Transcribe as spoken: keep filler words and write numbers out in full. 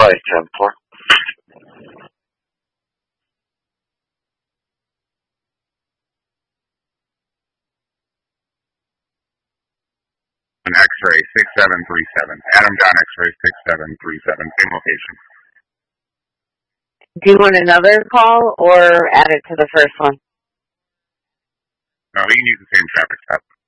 five ten four. An X-ray six seven three seven. Adam John X-ray six seven three seven. Same location. Do you want another call or add it to the first one? No, we can use the same traffic stop.